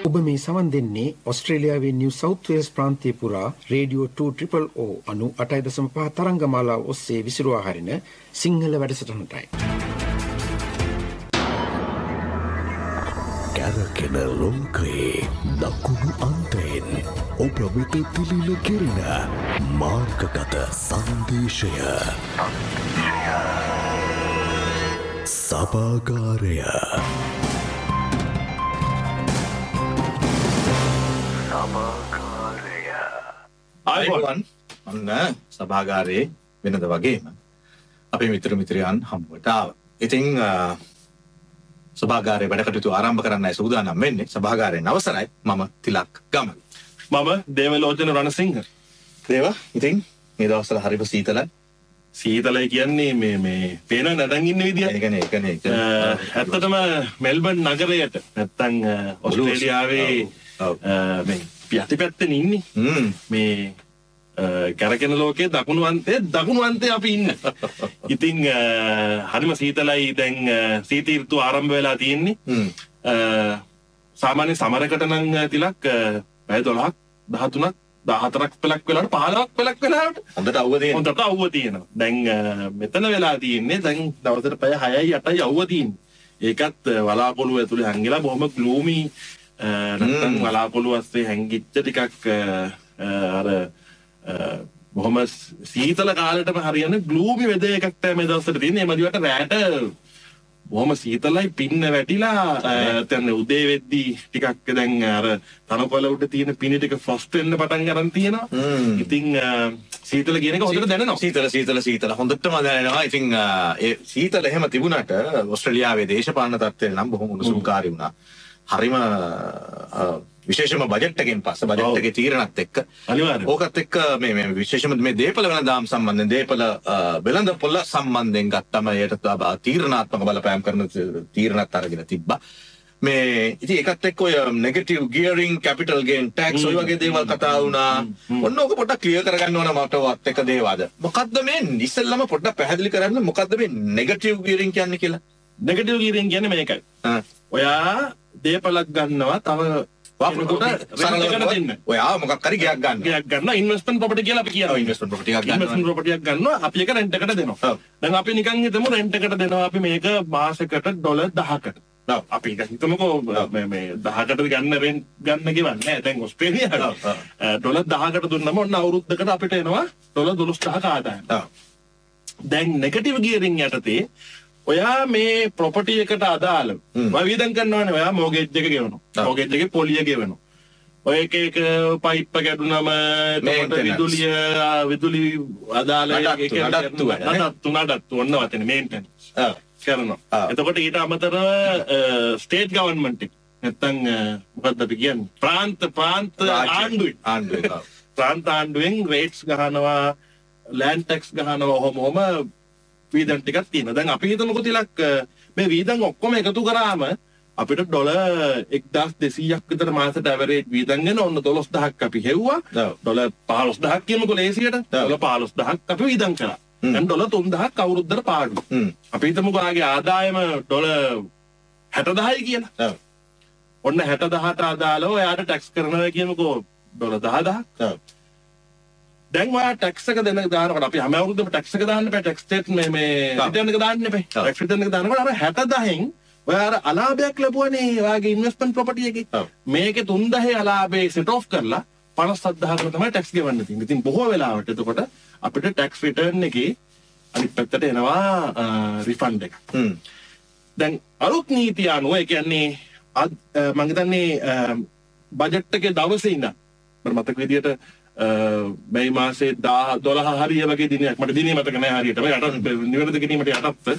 ඔබ මේ සවන් දෙන්නේ ඔස්ට්‍රේලියාවේ නිව් සවුත් වේල්ස් ප්‍රාන්තය පුරා රේඩියෝ 200 98.5 තරංගමාලාව ඔස්සේ විසිරුවා හරින සිංහල වැඩසටහනටයි. කැරකෙන ලෝකයේ දකුණු අන්තයෙන් ඔබ වෙත තිලිල කෙරෙන මාර්ගගත සංදේශය. සභාගාරය. ආයුබෝවන්. අන්න සභාගාරයේ වෙනද වගේම අපේ මිත්‍ර මිත්‍රයන් හම්බුවට ආවා. ඉතින් සභාගාරයේ වැඩ කටයුතු ආරම්භ කරන්නයි සූදානම් වෙන්නේ. සභාගාරයෙන් අවසරයි. මම තිලක් ගමන්. මම දේවලෝචන රණසිංහ. දේව ඉතින් මේ දවස්වල හරිම සීතලයි. සීතලයි කියන්නේ මේ පේන නැටන් ඉන්න විදිය. ඒකනේ. ඇත්තටම මෙල්බන් නගරයට නැත්තම් ඔස්ට්‍රේලියාවේ මේ පිටිපැත්තේ ඉන්නේ. මේ කැරකෙන ලෝකයේ දකුණු අන්තයේ අපි ඉන්න. ඉතින් හරිම සීතලයි. දැන් සීත ඍතු ආරම්භ වෙලා තියෙන්නේ. සාමාන්‍ය සමරකට නම් තිලක් පැය 12ක් 13ක් 14ක් පළක් වෙලාවට 15ක් පළක් වෙලාවට හොඳට අවුව තියෙනවා. දැන් මෙතන වෙලා තියෙන්නේ දැන් දවසට පැය 6යි 8යි අවුව තියෙන්නේ. ඒකත් වලාකුළු ඇතුලේ හැංගිලා බොහොම ග්ලූමි නැත්නම් වලාකුළු ඇස්සේ හැංගිච්ච ටිකක් අර බොහොම සීතල කාලෙටම හරියන ග්ලූමි වෙදර් එකක් තමයි මේ දවස්වල තියෙන්නේ. මේ මදිවට රැට බොහොම සීතලයි පින්න වැටිලා දැන් උදේ වෙද්දී ටිකක් දැන් අර තනකොළ උඩ තියෙන පින ටික ෆ්‍රොස්ට් වෙන්න පටන් ගන්න තියෙනවා. ඉතින් සීතල කියන එක හොඳට දැනෙනවා. සීතල හොඳටම දැනෙනවා. ඉතින් ඒ සීතල එහෙම තිබුණාට ඔස්ට්‍රේලියාවේ දේශපාලන තත්ත්වය නම් බොහොම උණුසුම්කාරී වුණා. හරිම විශේෂම බජට් එකෙන් පස්සේ බජට් එකේ තීරණත් එක්ක අනිවාර්යයෙන් ඕකත් එක්ක මේ විශේෂම මේ දේපල වෙනදාම් සම්බන්ධයෙන් දේපල වෙළඳ පොළ සම්බන්ධයෙන් ගත්තම ඒකට තීරණාත්මක බලපෑම් කරන තීරණත් අරගෙන තිබ්බා. මේ ඉතින් ඒකත් එක්ක ඔය නෙගටිව් ගියරින් කැපිටල් ගේන් ටැක්ස් ඔය වගේ දේවල් කතා වුණා. ඔන්න ඕක පොඩ්ඩක් ක්ලියර් කරගන්න ඕන මට වත් එක දේවල්. මොකද්ද මේ ඉස්සෙල්ලාම පොඩ්ඩක් පැහැදිලි කරන්න මොකද්ද මේ නෙගටිව් ගියරින් කියන්නේ කියලා? නෙගටිව් ගියරින් කියන්නේ මේකයි. ඔයා දේපලක් ගන්නවා තව ඔයා මොකක් හරි ගයක් ගන්න ඉන්වෙස්ට්මන්ට් ප්‍රොපර්ටි කියලා අපි කියනවා. ඉන්වෙස්ට්මන්ට් ප්‍රොපර්ටි එකක් ගන්නවා අපි ඒක රෙන්ට් එකට දෙනවා. දැන් අපි නිකන් හිතමු රෙන්ට් එකට දෙනවා අපි මේක මාසෙකට ඩොලර් 10කට. අපි හිතමුකෝ මේ 10කට ගන්න රෙන්ට් ගන්න ගෙවන්නේ දැන් ඔස්ට්‍රේලියාවේ ඩොලර් 10කට දුන්නම ඔන්න අවුරුද්දකට අපිට එනවා ඩොලර් 12000 ආදායම. දැන් නෙගටිව් ගියරින් යටතේ ඔයා මේ ප්‍රොපර්ටි එකට අදාළ වවිදම් කරනවානේ. ඔයා මෝගේජ් එක ගෙවනවා. මෝගේජ් එකේ පොලිය ගෙවනවා. ඔය එක පයිප් එක කැඩුනම විදුලි අදාළ නඩත්තු ඔන්න වතනේ මේන්ටනන්ස් කරනවා. එතකොට ඊට අමතරව ස්ටේට් ගවර්න්මන්ට් එක නැත්තම් මොකක්ද අපි කියන්නේ ප්‍රාන්ත ආණ්ඩුවෙන් රේට්ස් ගහනවා, ලෑන්ඩ් ටැක්ස් ගහනවා. ඔහොම වීදම් ටිකක් තියෙනවා. දැන් අපි හිතමුකෝ තිලක් මේ වීදම් ඔක්කොම එකතු කරාම අපිට ඩොලර් 1200ක් විතර මාසෙට ඇවරේජ් වීදම් එන ඔන්න 12000ක් අපි හෙව්වා. ඩොලර් 15000ක් කියමුකෝ ලේසියට. ඩොලර් 15000ක් අපි වීදම් කරා. දැන් ඩොලර් 3000ක් අවුරුද්දට පාඩු. අපි හිතමුකෝ ආගේ ආදායම ඩොලර් 60000යි කියලා. ඔන්න 60000ට අදාළව එයාට ටැක්ස් කරනවා කියමුකෝ ඩොලර් 10000ක්. දැන් ඔයා ටැක්ස් එක දානකොට අපි හැම අවුරුද්දම ටැක්ස් එක දාන්න බෑ. ටැක්ස් ස්ටේට් මේ රිටර්න් එක දාන්න බෑ. ටැක්ස් රිටර්න් එක දානකොට අර 60000න් ඔයා අර අලාභයක් ලැබුවනේ ඔයාගේ ඉන්වෙස්ට්මන්ට් ප්‍රොපර්ටි එකේ. මේකේ 3000 අලාභේ සෙට් ඔෆ් කරලා 57000කට තමයි ටැක්ස් ගෙවන්න තියෙන්නේ. ඉතින් බොහෝ වෙලාවට එතකොට අපිට ටැක්ස් රිටර්න් එකේ අනිත් පැත්තට එනවා රිෆන්ඩ් එක. දැන් අලුත් නීතිය අනුව ඒ කියන්නේ මම හිතන්නේ බජට් එකේ දවසේ ඉඳන් මට මතක විදියට මේ මාසේ 12 හරිය වගේ දිනයක් මට දිනේ මතක නැහැ හරියට. මම යට නිවැරදි කිරීමට යටත්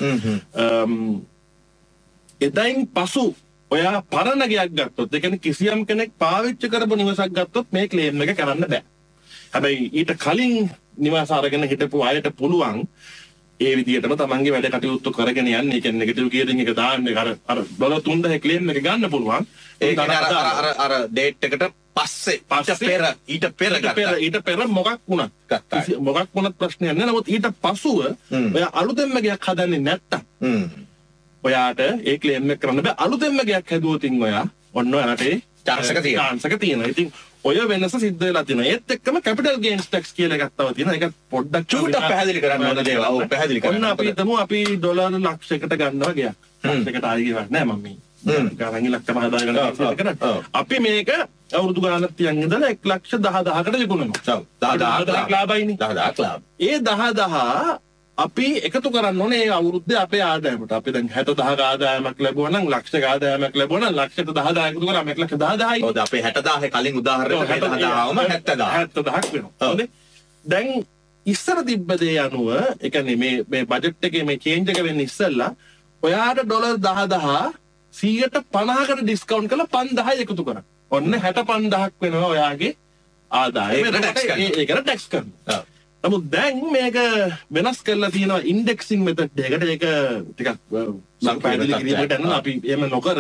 එදයින් පසු ඔයා පරණ ගයක් ගත්තොත් ඒ කියන්නේ කිසියම් කෙනෙක් පාවිච්චි කරපු නිවසක් ගත්තොත් මේ ක්ලේම් එක කරන්න බෑ. හැබැයි ඊට කලින් නිවස අරගෙන හිටපු අයට පුළුවන් ඒ විදිහටම තමන්ගේ වැඩ කටයුතු කරගෙන යන්න. ඒ කියන්නේ නෙගටිව් ගියරින් එක දාන්න අර ඩොලර් 3000 ක්ලේම් එක ගන්න පුළුවන්. ඒක අර ඩේට් එකට පස්සේ ඊට පෙර මොකක් වුණත් ප්‍රශ්නයක් නෑ. නමුත් ඊට පසුව ඔයා අලුතෙන්ම ගයක් හදන්නේ නැත්තම් ඔයාට ඒ ක්ලේම් එක කරන්න බෑ. අලුතෙන්ම ගයක් හැදුවොත් ඔයා ඔන්න ඔයාට chance එක තියෙනවා. chance එක තියෙනවා. ඉතින් ඔය වෙනස සිද්ධ වෙලා තියෙනවා. ඒත් එක්කම capital gains tax කියලා එකක් තව තියෙනවා. ඒක පොඩ්ඩක් චූටක් පැහැදිලි කරන්න ඕන දේවල්. ඔව් පැහැදිලි කරන්න. ඔන්න අපි හිතමු අපි ඩොලර් ලක්ෂයකට ගන්නවා ගියා. ලක්ෂයකට ආයෙ ගෙවන්නේ නැහැ මම මේ. ගානගේ ලක්ෂ 5000 අපි මේක අවුරුදු ගානක් තියන් ඉඳලා 1,10,000කට විකුණනවා. ඔව් 10,000ක් ලාභයිනේ. 10,000ක් ලාභ. ඒ 10,000 අපි එකතු කරන්න ඕනේ ඒ අවුරුද්දේ අපේ ආදායමට. අපි දැන් 60,000ක ආදායමක් ලැබුවා නම් ලක්ෂයක ආදායමක් ලැබුවා නම් ලක්ෂයට 10,000 එකතු කරාම 1,10,000යි. ඔව් අපේ 60,000 කලින් උදාහරණයක් 60,000ම 70,000ක් වෙනවා. හොඳේ. දැන් ඉස්සර තිබ්බ දේ අනුව ඒ කියන්නේ මේ බජට් එකේ මේ චේන්ජ් එක වෙන්න ඉස්සෙල්ලා ඔයාට ඩොලර් 10,000 150කට ඩිස්කවුන්ට් කරලා 5,000යි එකතු කරා. ඔන්න 65,000ක් වෙනවා ඔයාගේ ආදායම. ඒකට ටැක්ස් කරනවා. නමුත් දැන් මේක වෙනස් කරලා තියෙනවා ඉන්ඩෙක්සින් මෙතඩ් එකකට. ඒක ටිකක් පැහැදිලි කිරීමකට යනවා. අපි එහෙම නොකර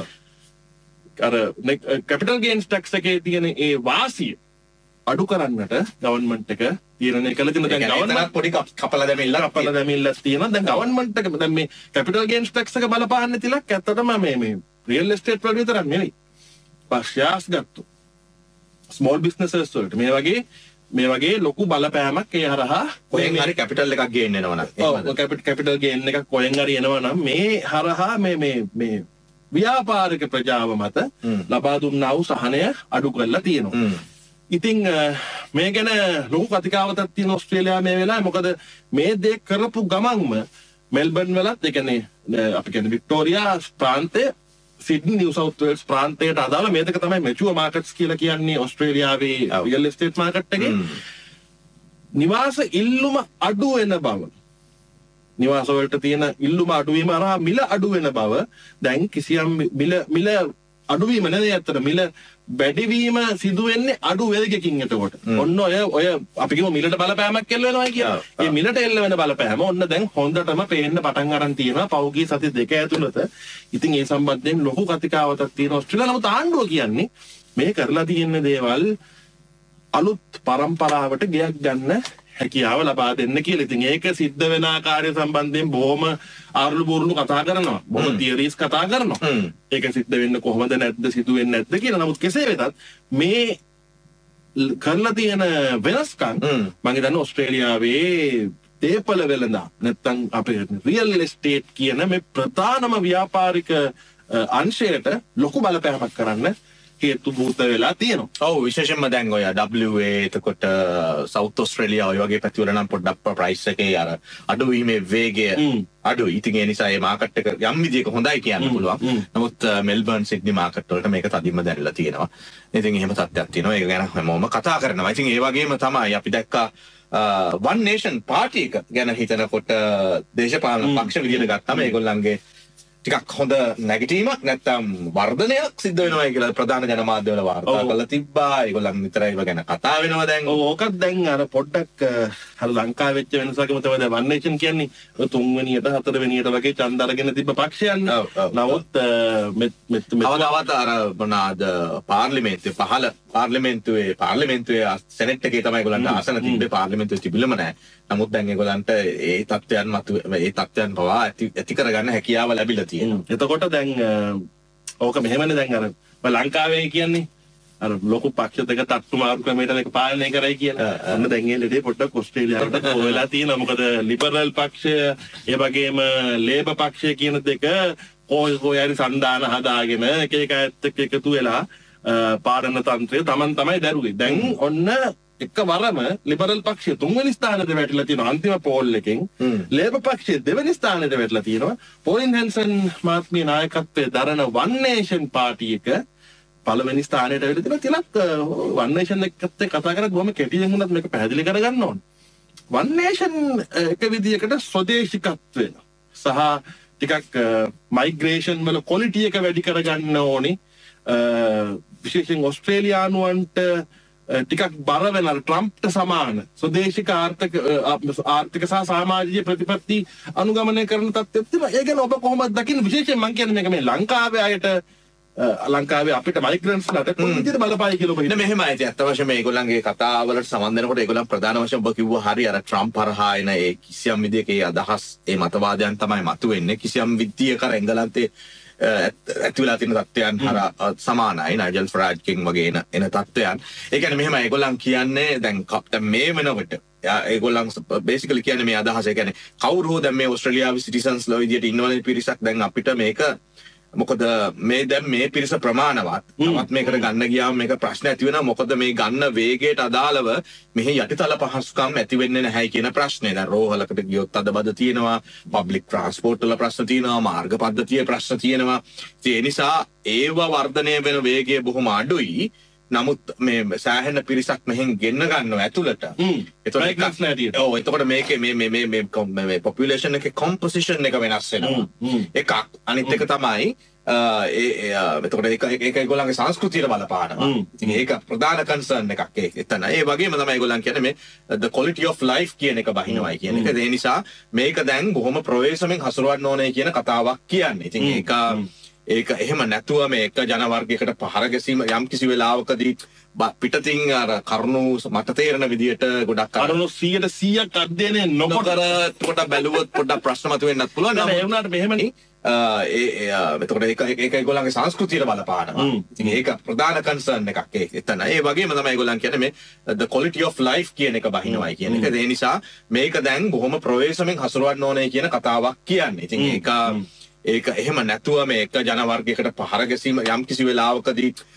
අර කැපිටල් ගේන්ස් ටැක්ස් එකේ තියෙන ඒ වාසිය අඩු කරන්නට ගවර්න්මන්ට් එක තීරණය කළ තියෙනවා. දැන් ගවර්න්මන්ට් පොඩි කපලා දැමීලා තියෙනවා. දැන් ගවර්න්මන්ට් එක දැන් මේ කැපිටල් ගේන්ස් ටැක්ස් එක බලපාන්නේ තිලක් ඇත්තටම මේ රියල් එස්ටේට් වල විතරක් නෙවෙයි. ශෙයාර්ස් ගත්තු ස්මෝල් බිස්නසස් වලට මේ වගේ ලොකු බලපෑමක් ඒ හරහා කොහෙන් හරි කැපිටල් එකක් ගේන්න එනවා නම් ඔව් කැපිටල් ගේන් එකක් කොහෙන් හරි එනවා නම් මේ හරහා මේ ව්‍යාපාරික ප්‍රජාව මත ලබා දුන්නා වූ සහනය අඩු කරලා තියෙනවා. ඉතින් මේ ගැන ලොකු කතිකාවතක් තියෙන ඕස්ට්‍රේලියාව මේ වෙලාවේ. මොකද මේ දේ කරපු ගමන්ම මෙල්බර්න් වලත් ඒ කියන්නේ අපි කියන්නේ Victoria ප්‍රාන්තයේ Sydney New south Wales ප්‍රාන්තයට අදාළ මේ දෙක තමයි මැචුවර් මාකට්ස් කියලා කියන්නේ ඕස්ට්‍රේලියාවේ රියල් එස්ටේට් මාකට් එකේ. නිවාස ඉල්ලුම අඩු වෙන බව, නිවාස වලට තියෙන ඉල්ලුම අඩු වීම හරහා මිල අඩු වෙන බව දැන් කිසියම් මිල අඩුවීම නෙවෙයි අතට මිල වැඩිවීම සිදු වෙන්නේ අඩු වේගකින්. එතකොට ඔන්න ඔය අපි කියමු මිලට බලපෑමක් එල්ල වෙනවා කියලා. මේ මිලට එල්ල වෙන බලපෑම ඔන්න දැන් හොඳටම පේන්න පටන් අරන් තියෙනවා පෞගී සති දෙක ඇතුළත. ඉතින් ඒ සම්බන්ධයෙන් ලොකු කතිකාවතක් තියෙනවා ඔස්ට්‍රේලියාව. නමුත් ආණ්ඩුව කියන්නේ මේ කරලා තියෙන දේවල් අලුත් පරම්පරාවට ගයක් ගන්න හැකියාව ලබා දෙන්න කියලා. ඉතින් ඒක සිද්ධ වෙන ආකාරය සම්බන්ධයෙන් බොහොම ආර්ලු බෝර්ලු කතා කරනවා. බොහොම තියරිස් කතා කරනවා. ඒක සිද්ධ වෙන්න කොහොමද නැද්ද සිදු වෙන්නේ නැද්ද කියලා. නමුත් කෙසේ වෙතත් මේ කරලා තියෙන වෙනස්කම් මම හිතන්නේ ඕස්ට්‍රේලියාවේ දේපල වෙළඳා නැත්තම් අපේ රියල් එස්ටේට් කියන මේ ප්‍රධානම ව්‍යාපාරික අංශයට ලොකු බලපෑමක් කරන්න හේතු භූත වෙලා තියෙනවා. ඔව් විශේෂයෙන්ම දැන් ඔය WA එතකොට සවුත් ඕස්ට්‍රේලියා ඔය වගේ පැතිවල නම් පොඩ්ඩක් ප්‍රයිස් එකේ අර අඩුවීමේ වේගය අඩුයි. ඉතින් ඒ නිසා මේ මාකට් එක යම් විදිහක හොඳයි කියන්න පුළුවන්. නමුත් මෙල්බර්න් සිඩ්නි මාකට් වලට මේක තදින්ම දැනලා තියෙනවා. ඉතින් එහෙම තත්ත්වයක් තියෙනවා. ඒක ගැන හැමෝම කතා කරනවා. ඉතින් ඒ වගේම තමයි අපි දැක්කා One Nation පාටි එක ගැන හිතනකොට දේශපාලන පක්ෂ විදිහට ගත්තම ඒගොල්ලන්ගේ ටිකක් හොඳ නැගිටීමක් නැත්තම් වර්ධනයක් සිද්ධ වෙනවා කියලා ප්‍රධාන ජනමාධ්‍යවල වාර්තා කරලා තිබ්බා. ඒගොල්ලන් විතරයි ඒව ගැන කතා වෙනවා දැන්. ඕකත් දැන් අර පොඩ්ඩක් අර ලංකාවේ වෙච්ච වෙනසකම තමයි දැන් One Nation කියන්නේ. තුන්වෙනියට හතරවෙනියට වගේ ඡන්ද අරගෙන තිබ්බ පක්ෂයන්. නමුත් අවදාවත් අර මොනවාද පාර්ලිමේන්තුවේ සෙනෙට් එකේ තමයි ඒගොල්ලන්ට ආසන තිබ්බේ. පාර්ලිමේන්තුවේ තිබිලම නැහැ. නමුත් දැන් ඒගොල්ලන්ට ඒ තත්ත්වයන් පවා ඇති කරගන්න හැකියාව ලැබිලා තියෙනවා. එතකොට දැන් ඕක මෙහෙමනේ දැන් අර ලංකාවේ කියන්නේ අර ලොකු පක්ෂ දෙක තට්ටු මාරු ක්‍රමයට මේක පාලනය කරයි කියලා. අන්න දැන් ඒ ලෙඩේ පොඩ්ඩක් ඕස්ට්‍රේලියාවට වෙලා තියෙනවා. මොකද ලිබරල් පක්ෂය ඒ වගේම ලේබර් පක්ෂය කියන දෙක කොහොයරි සන්දාන හදාගෙන එක අයත් එක්ක එකතු වෙලා පාලන තන්ත්‍රය Taman තමයි දරුවේ. දැන් ඔන්න එකවරම ලිබරල් පක්ෂය තුන්වෙනි ස්ථානයට වැටිලා තියෙනවා අන්තිම පෝල් එකෙන්. ලේබර් පක්ෂය දෙවෙනි ස්ථානයට වැටිලා තියෙනවා. පෝලින් හෙන්සන් මහත්මිය නායකත්වයේ දරන One Nation පාටි එක පළවෙනි ස්ථානයට වැටිලා තියෙනවා. තිලක් One Nation එක්කත් කතා කරද්දී බොහොම කෙටියෙන් වුණත් මේක පැහැදිලි කරගන්න ඕනේ. One Nation එක විදියකට ස්වදේශිකත්වය සහ ටිකක් මයිග්‍රේෂන් වල ක්වොලිටි එක වැඩි කරගන්න ඕනේ. විශේෂයෙන් ඕස්ට්‍රේලියානුවන්ට ටිකක් බර වෙන ට්‍රම්ප්ට සමාන ස්වදේශික ආර්ථික සහ සමාජීය ප්‍රතිපත්ති අනුගමනය කරන තත්ත්වයක් තියෙනවා. ඒ ගැන ඔබ කොහොමද දකින්නේ? විශේෂයෙන් මම කියන්නේ මේක මේ ලංකාවේ අයට ලංකාවේ අපිට මයිග්‍රන්ට්ස්ලාට කොයි විදිහට බලපායි කියලා ඔබ හිතන්නේ? මෙහෙමයි. ඉතින් අත්ත වශයෙන්ම මේගොල්ලන්ගේ කතාවලට සම්බන්ධ වෙනකොට ඒගොල්ලන් ප්‍රධාන වශයෙන් ඔබ කිව්වා හරි අර ට්‍රම්ප් හරහා එන ඒ කිසියම් විදියක ඒ අදහස් ඒ මතවාදයන් තමයි මතුවෙන්නේ. කිසියම් විදියක අර එංගලන්තේ ඇති වෙලා තියෙන තත්ත්වයන් හර සමානයි නයිජල් ෆරාජ්ගෙන් වගේ එන තත්ත්වයන්. ඒ කියන්නේ මෙහෙම ඒගොල්ලන් කියන්නේ දැන් මේ වෙනකොට ඒගොල්ලන් බේසිකලි කියන්නේ මේ අදහස. ඒ කියන්නේ කවුරු හෝ දැන් මේ ඕස්ට්‍රේලියාවේ සිටිසන්ස් ලා විදියට ඉන්නවනේ පිරිසක් දැන් අපිට මේක මොකද මේ දැන් මේ පිරිස ප්‍රමාණවත් තවත් මේකට ගන්න ගියාම මේක ප්‍රශ්න ඇති වෙනවා. මොකද මේ ගන්න වේගයට අදාළව මෙහි යටිතල පහසුකම් ඇති වෙන්නේ නැහැයි කියන ප්‍රශ්නේ. දැන් රෝහලකට ගියොත් අදබද තියෙනවා, පබ්ලික් ට්‍රාන්ස්පෝර්ට් වල ප්‍රශ්න තියෙනවා, මාර්ග පද්ධතියේ ප්‍රශ්න තියෙනවා. ඒ නිසා ඒව වර්ධනය වෙන වේගය බොහොම අඩුයි. නමුත් මේ සෑහෙන පිරිසක් මෙහෙන් ගෙන්න ගන්නවා ඇතුළට. එතකොට මේකේ මේ පොපියුලේෂන් එකේ කොම්පොසිෂන් එක වෙනස් වෙනවා. එකක්. අනිත් එක තමයි එතකොට ඒක ඒගොල්ලන්ගේ සංස්කෘතියට බලපානවා. ඉතින් ඒක ප්‍රධාන කන්සර්න් එකක් එතන. ඒ වගේම තමයි ඒගොල්ලන් කියන්නේ මේ the quality of life කියන එක බහිනවයි කියන එක. ඒ නිසා මේක දැන් බොහොම ප්‍රවේශමෙන් හසුරවන්න ඕනේ කියන කතාවක් කියන්නේ. ඉතින් ඒක එහෙම නැතුව මේක ජනවර්ගයකට පහර ගැසීම යම් කිසි වෙලාවකදී පිටතින් අර කරුණු මට තේරෙන විදියට ගොඩක් කරුණු 100% අධ්‍යයනය නොකර පොඩ්ඩක් බැලුවොත් පොඩ්ඩක් ප්‍රශ්න මතුවෙන්නත් පුළුවන්. ඒ වුණාට මෙහෙමනේ එතකොට ඒක ඒගොල්ලන්ගේ සංස්කෘතියට බලපානවා. ඉතින් ඒක ප්‍රධාන කන්සර්න් එකක් එතන. ඒ වගේම තමයි ඒගොල්ලන් කියන්නේ මේ the quality of life කියන එක බහිනවයි කියන එක. ඒ නිසා මේක දැන් බොහොම ප්‍රවේශමෙන් හසුරවන්න ඕනේ කියන කතාවක් කියන්නේ. ඉතින් ඒක එහෙම නැතුව මේක ජනවර්ගයකට පහර ගැසීම යම් කිසි වෙලාවකදී